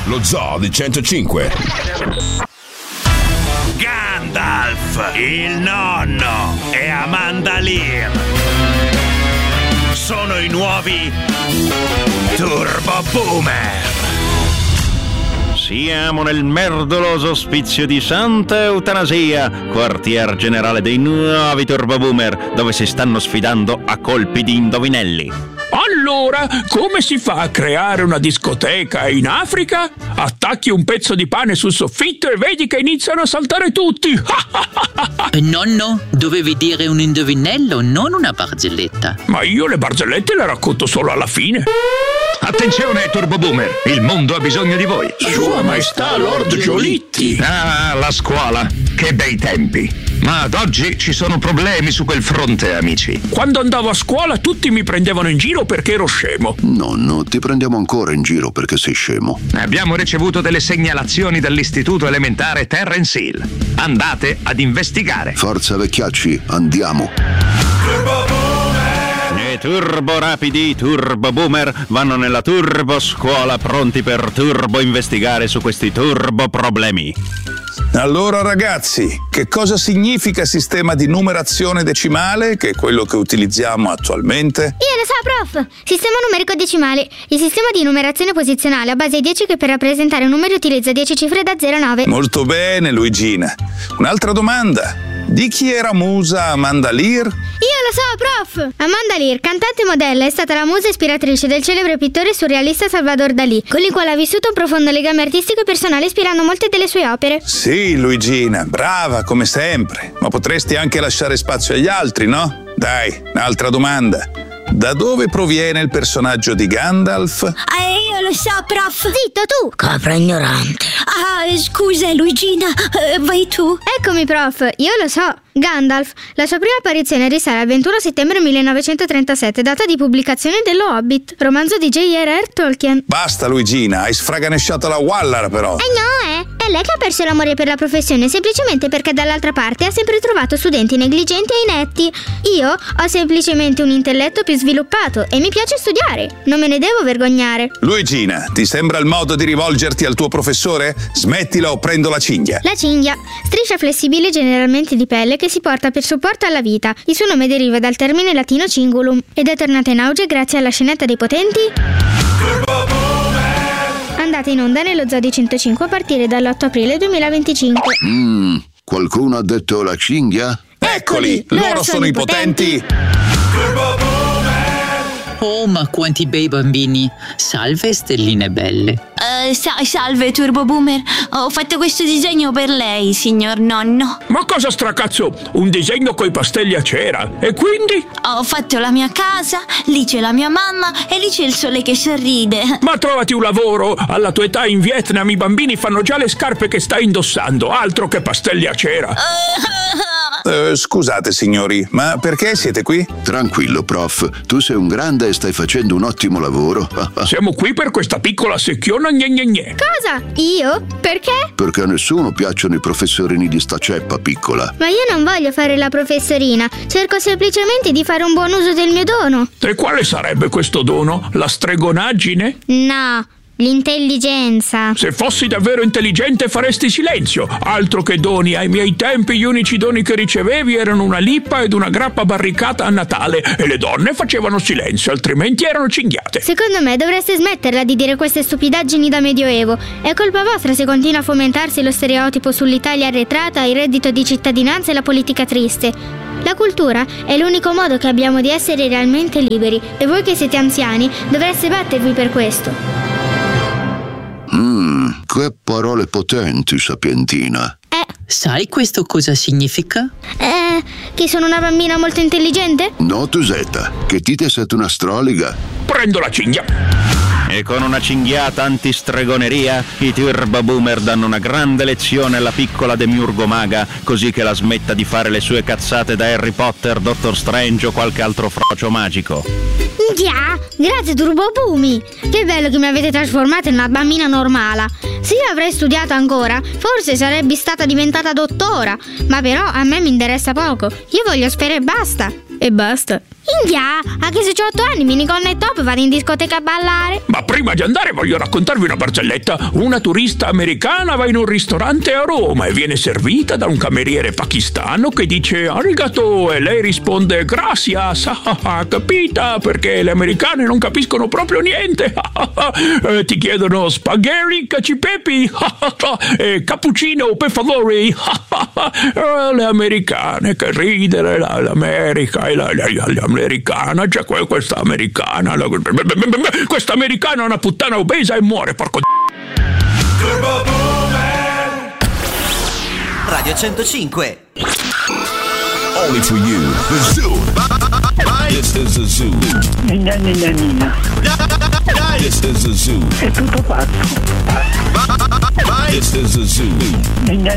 lo Zoo di 105. Gandalf, il nonno e Amanda Lear sono i nuovi Turbo Boomer. Siamo nel merdoloso ospizio di Santa Eutanasia, quartier generale dei nuovi Turbo Boomer, dove si stanno sfidando a colpi di indovinelli. Allora, come si fa a creare una discoteca in Africa? Attacchi un pezzo di pane sul soffitto e vedi che iniziano a saltare tutti. Nonno, dovevi dire un indovinello, non una barzelletta. Ma io le barzellette le racconto solo alla fine. Attenzione, Turbo Boomer, il mondo ha bisogno di voi. Sua Maestà Lord Giolitti. Ah, la scuola, che bei tempi. Ma ad oggi ci sono problemi su quel fronte, amici. Quando andavo a scuola tutti mi prendevano in giro perché ero scemo. Nonno, ti prendiamo ancora in giro perché sei scemo. Abbiamo ricevuto delle segnalazioni dall'istituto elementare Terrence Hill. Andate ad investigare. Forza vecchiacci, andiamo. I turbo rapidi Turbo Boomer vanno nella turbo scuola pronti per turbo investigare su questi turbo problemi. Allora ragazzi, che cosa significa sistema di numerazione decimale, che è quello che utilizziamo attualmente? Io lo so, prof! Sistema numerico decimale. Il sistema di numerazione posizionale a base 10 che per rappresentare un numero utilizza 10 cifre da 0 a 9. Molto bene, Luigina. Un'altra domanda. Di chi era musa Amanda Lear? Io lo so, prof! Amanda Lear, cantante e modella, è stata la musa ispiratrice del celebre pittore surrealista Salvador Dalì, con il quale ha vissuto un profondo legame artistico e personale ispirando molte delle sue opere. Sì, Luigina, brava come sempre. Ma potresti anche lasciare spazio agli altri, no? Dai, un'altra domanda. Da dove proviene il personaggio di Gandalf? Io lo so, prof. Zitto tu! Capra ignorante. Scusa, Luigina, vai tu. Eccomi, prof, io lo so. Gandalf. La sua prima apparizione risale al 21 settembre 1937, data di pubblicazione dello Hobbit, romanzo di J.R.R. Tolkien. Basta, Luigina, hai sfraganesciato la Wallar, però. No, è lei che ha perso l'amore per la professione semplicemente perché dall'altra parte ha sempre trovato studenti negligenti e inetti. Io ho semplicemente un intelletto più sviluppato e mi piace studiare. Non me ne devo vergognare. Luigina, ti sembra il modo di rivolgerti al tuo professore? Smettila o prendo la cinghia. La cinghia, striscia flessibile generalmente di pelle che si porta per supporto alla vita. Il suo nome deriva dal termine latino cingulum ed è tornata in auge grazie alla scenetta dei potenti andata in onda nello Zoo di 105 a partire dall'8 aprile 2025. Qualcuno ha detto la cinghia? Eccoli, loro sono i potenti. Oh, ma quanti bei bambini. Salve, stelline belle. Salve, Turbo Boomer. Ho fatto questo disegno per lei, signor nonno. Ma cosa stracazzo? Un disegno coi pastelli a cera. E quindi? Ho fatto la mia casa, lì c'è la mia mamma e lì c'è il sole che sorride. Ma trovati un lavoro. Alla tua età in Vietnam i bambini fanno già le scarpe che stai indossando. Altro che pastelli a cera. Scusate signori, ma perché siete qui? Tranquillo, prof. Tu sei un grande e stai facendo un ottimo lavoro. Siamo qui per questa piccola secchiona gne. Cosa? Io? Perché? Perché a nessuno piacciono i professorini di sta ceppa piccola. Ma io non voglio fare la professorina. Cerco semplicemente di fare un buon uso del mio dono. E quale sarebbe questo dono? La stregonaggine? No. L'intelligenza. Se fossi davvero intelligente faresti silenzio. Altro che doni. Ai miei tempi gli unici doni che ricevevi erano una lippa ed una grappa barricata a Natale. E le donne facevano silenzio, altrimenti erano cinghiate. Secondo me dovreste smetterla di dire queste stupidaggini da medioevo. È colpa vostra se continua a fomentarsi lo stereotipo sull'Italia arretrata, il reddito di cittadinanza e la politica triste. La cultura è l'unico modo che abbiamo di essere realmente liberi. E voi che siete anziani dovreste battervi per questo. Che parole potenti, sapientina. Sai questo cosa significa? Che sono una bambina molto intelligente? No, Tusetta, che te sei una stroliga. Prendo la cinghia. E con una cinghiata antistregoneria, i Turbo Boomer danno una grande lezione alla piccola demiurgo maga, così che la smetta di fare le sue cazzate da Harry Potter, Dottor Strange o qualche altro frocio magico. Già, grazie Turbo Boomy. Che bello che mi avete trasformata in una bambina normale. Se io avrei studiato ancora, forse sarebbe stata diventata dottora. Ma però a me mi interessa poco. Io voglio sfere e basta. E basta. India, anche se ho 8 anni, minigonna e top, vado in discoteca a ballare. Ma prima di andare voglio raccontarvi una barzelletta. Una turista americana va in un ristorante a Roma e viene servita da un cameriere pakistano che dice arigato e lei risponde gracias. Capita, perché le americane non capiscono proprio niente. Ti chiedono spaghetti cacipepi e cappuccino per favore. Le americane, che ridere, l'America e l'americana, c'è questa americana, questa americana è una puttana obesa e muore, porco Turbo Boomer. Radio 105. Only for you, the Zoo. This is the Zoo. Nina. This is the Zoo. È tutto fatto. This is the Zoo. Nina.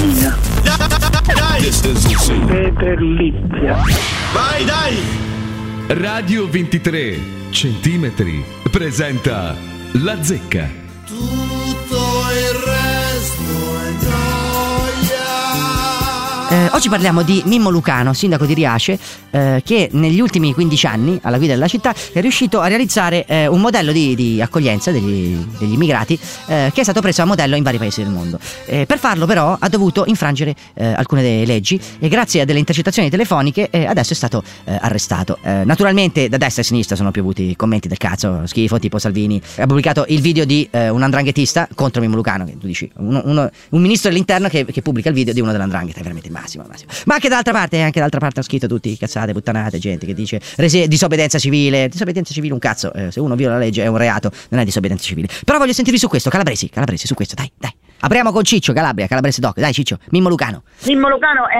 This is the Zoo. Per Lizia. Vai, dai! Radio 23 centimetri presenta La Zecca. Tutto il resto è gioia. Oggi parliamo di Mimmo Lucano, sindaco di Riace, che negli ultimi 15 anni alla guida della città è riuscito a realizzare un modello di accoglienza degli immigrati che è stato preso a modello in vari paesi del mondo. Per farlo però ha dovuto infrangere alcune delle leggi e grazie a delle intercettazioni telefoniche adesso è stato arrestato. Naturalmente da destra e a sinistra sono piovuti commenti del cazzo, schifo, tipo Salvini ha pubblicato il video di un 'ndranghetista contro Mimmo Lucano, che tu dici un ministro dell'interno che pubblica il video di uno dell''ndrangheta, è veramente il massimo. Ma anche dall'altra parte hanno scritto tutti cazzate, puttanate, gente che dice disobbedienza civile un cazzo, se uno viola la legge è un reato, non è disobbedienza civile. Però voglio sentirvi su questo, Calabresi su questo, dai. Apriamo con Ciccio Calabria, Calabrese Doc, dai Ciccio, Mimmo Lucano è un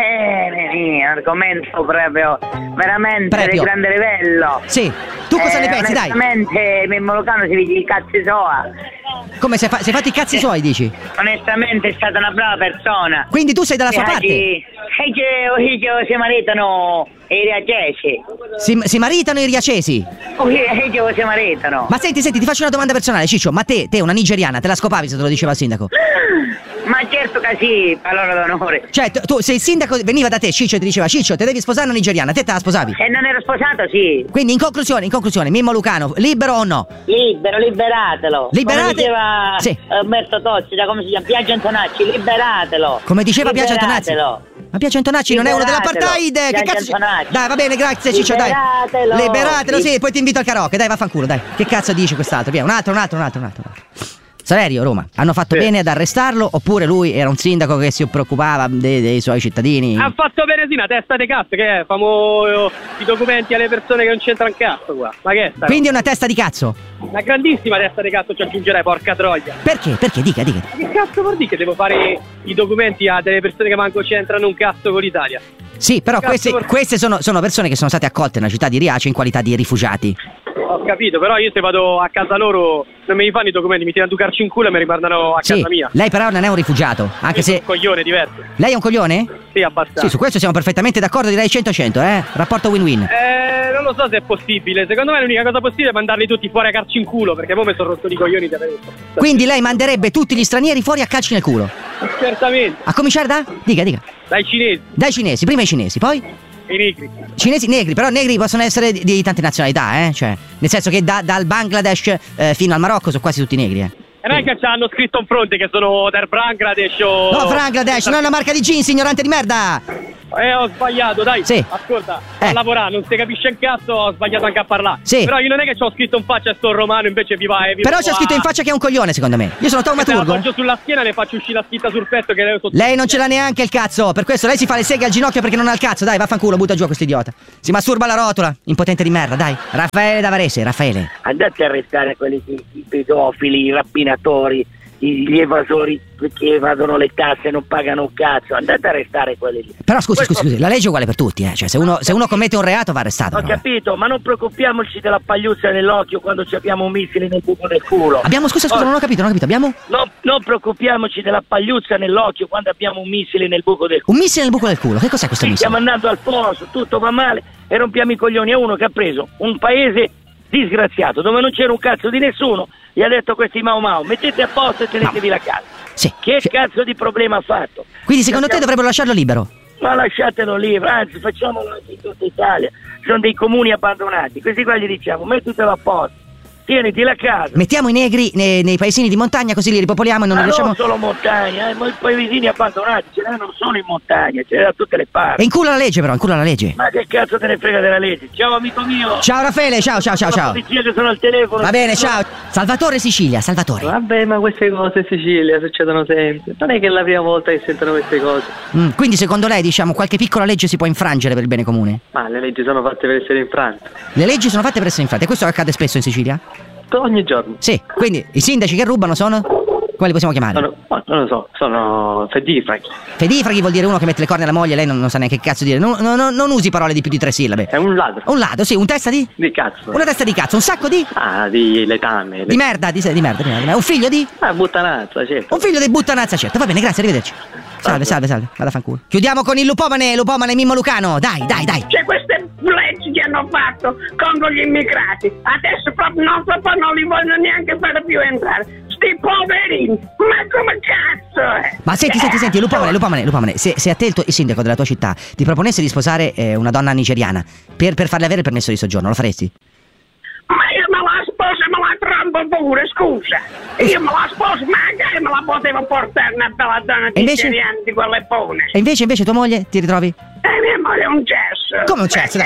argomento proprio veramente di grande livello. Sì, tu cosa ne pensi, dai? Onestamente Mimmo Lucano si vede i cazzi suoi. Come si è fatto i cazzi suoi, dici? Onestamente è stata una brava persona. Quindi tu sei dalla sua parte? Si maritano i riacesi. Si maritano i riacesi? Si maritano. Ma senti, ti faccio una domanda personale, Ciccio, ma te una nigeriana, te la scopavi se te lo diceva il sindaco? Ma certo che sì, parola d'onore. Cioè, tu, se il sindaco veniva da te, Ciccio, e ti diceva Ciccio, te devi sposare una nigeriana, te la sposavi? Se non ero sposato, sì. Quindi in conclusione, Mimmo Lucano, libero o no? Liberatelo. Liberate? Come diceva sì. Umberto Tozzi, come si chiama? Biagio Antonacci, liberatelo. Come diceva Biagio Antonacci? Ma Biagio Antonacci non è uno dell'apartheid. Che cazzo? Dai, va bene, grazie Ciccio, dai. Liberatelo, sì, poi ti invito al karaoke, dai, vaffanculo, dai. Che cazzo dice quest'altro? Via, un altro. Saverio, Roma, hanno fatto bene ad arrestarlo oppure lui era un sindaco che si preoccupava dei suoi cittadini? Ha fatto bene sì, una testa di cazzo, che è? Famo i documenti alle persone che non c'entrano un cazzo qua. Ma che è sta? Quindi è una testa di cazzo? Una grandissima testa di cazzo ci aggiungerei, porca troia. Perché? Dica. Che cazzo vuol dire che devo fare i documenti a delle persone che manco c'entrano un cazzo con l'Italia? Sì, però queste sono persone che sono state accolte nella città di Riace in qualità di rifugiati. Ho capito, però io se vado a casa loro non mi fanno i documenti, mi tirano due calci in culo e mi rimandano a casa mia. Lei però non è un rifugiato, anche se... È un coglione diverso. Lei è un coglione? Sì, abbastanza. Sì, su questo siamo perfettamente d'accordo, direi 100-100, rapporto win-win. Non lo so se è possibile, secondo me l'unica cosa possibile è mandarli tutti fuori a calci in culo, perché poi mi sono rotto i coglioni da adesso. Quindi lei manderebbe tutti gli stranieri fuori a calci nel culo? Certamente. A cominciare da? Dica. Dai cinesi. Dai cinesi, prima i cinesi, poi? I negri. Cinesi negri, però negri possono essere di tante nazionalità, cioè, nel senso che dal Bangladesh fino al Marocco sono quasi tutti negri, E non è che ci hanno scritto in fronte che sono del Bangladesh o... No, Bangladesh, non è una marca di jeans, ignorante di merda! Ho sbagliato, dai. Sì. Ascolta, a lavorare, non si capisce un cazzo, ho sbagliato anche a parlare. Sì. Però io non è che ci ho scritto in faccia sto romano, invece viva Però c'è scritto in faccia che è un coglione, secondo me. Io sono taumaturgo. Se la appoggio sulla schiena ne faccio uscire la scritta sul petto che lei... Lei non ce l'ha neanche il cazzo, per questo lei si fa le seghe al ginocchio perché non ha il cazzo. Dai, vaffanculo, butta giù a questo idiota. Si masturba la rotola, impotente di merda, dai. Raffaele da Varese, Raffaele. Andate a arrestare quelli i pedofili, i rapinatori, gli evasori che evadono le tasse e non pagano un cazzo. Andate a arrestare quelli lì. Però scusi, la legge è uguale per tutti, Cioè se uno commette un reato va arrestato. Ho capito, ma non preoccupiamoci della pagliuzza nell'occhio quando ci abbiamo un missile nel buco del culo. Scusa, non ho capito, abbiamo? No, non preoccupiamoci della pagliuzza nell'occhio quando abbiamo un missile nel buco del culo. Un missile nel buco del culo? Che cos'è questo missile? Stiamo andando al posto, tutto va male e rompiamo i coglioni a uno che ha preso un paese disgraziato dove non c'era un cazzo di nessuno, gli ha detto questi Mau mettete a posto e tenetevi la casa. Sì. Che cazzo di problema ha fatto? Quindi secondo te dovrebbero lasciarlo libero? Ma lasciatelo libero, anzi facciamolo anche in tutta Italia. sono dei comuni abbandonati. Questi qua gli diciamo, mettitelo a posto, tieniti la casa. Mettiamo i negri nei paesini di montagna, così li ripopoliamo e non Ma li lasciamo. non solo montagna, ma i paesini abbandonati ce ne non sono in montagna, ce ne da tutte le parti. E in culo la legge, però, in culo la legge. Ma che cazzo te ne frega della legge? Ciao amico mio. Ciao Raffaele, ciao. La polizia che sono al telefono. Va bene, ciao. Salvatore Sicilia, Salvatore. Vabbè, ma queste cose in Sicilia succedono sempre. Non è che è la prima volta che sentono queste cose. Quindi secondo lei, diciamo, qualche piccola legge si può infrangere per il bene comune? Ma le leggi sono fatte per essere infrante. Le leggi sono fatte per essere infrante, e questo accade spesso in Sicilia? Ogni giorno. Sì, quindi i sindaci che rubano sono? Quali possiamo chiamare? Non lo so, sono fedifraghi. Fedifraghi vuol dire uno che mette le corna alla moglie, lei non sa neanche che cazzo dire. Non usi parole di più di 3 sillabe. È un ladro. Un ladro, sì, un testa di? Di cazzo. Una testa di cazzo, un sacco di? Di letame. Di merda. Un figlio di? Buttanazza, certo. Un figlio di buttanazza, certo. Va bene, grazie, arrivederci. Salve, vada a fanculo. Chiudiamo con il lupomane Mimmo Lucano. Dai. C'è queste leggi che hanno fatto contro gli immigrati. Adesso proprio non li vogliono neanche fare più entrare. Sti poverini, ma come cazzo è? Ma senti, Lupomane, se a te il sindaco della tua città ti proponesse di sposare una donna nigeriana per farle avere il permesso di soggiorno, lo faresti? Ma io me la sposo e me la trombo pure, scusa. Io me la sposo, magari me la potevo portare una bella donna nigeriana di quelle buone. E invece tua moglie ti ritrovi? Mia moglie è un cesso. Come un cesso?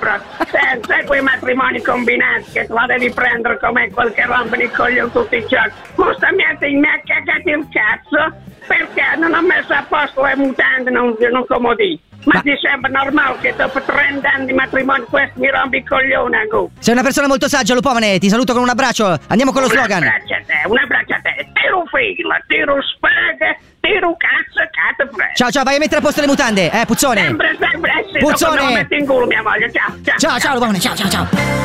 Sai quei matrimoni combinati che la devi prendere come quel che rompe i coglioni tutti i giorni. Giustamente mi ha cagato il cazzo perché non ho messo a posto le mutande non comodi. Ma ti sembra normale che dopo 30 anni di matrimonio questo mi rompi i coglioni a go? Sei una persona molto saggia, Lupomane, ti saluto con un abbraccio. Andiamo con lo slogan. Un abbraccio a te. Tiro fila, tiro spaga, tiro cazzo fresco. Ciao, vai a mettere a posto le mutande, puzzone. Sempre, sì, Puzzone. Non metti in culo mia moglie, ciao. Ciao, Lupomane, ciao.